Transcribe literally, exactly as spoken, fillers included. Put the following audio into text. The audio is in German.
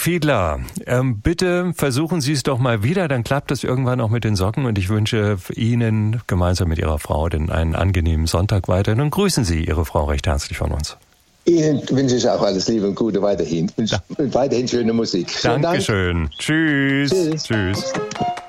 Fiedler, ähm, bitte versuchen Sie es doch mal wieder, dann klappt das irgendwann auch mit den Socken und ich wünsche Ihnen gemeinsam mit Ihrer Frau den einen angenehmen Sonntag weiterhin und grüßen Sie Ihre Frau recht herzlich von uns. Ihnen wünsche ich auch alles Liebe und Gute weiterhin. Und weiterhin schöne Musik. Dankeschön. Dank. Tschüss. Tschüss. Tschüss.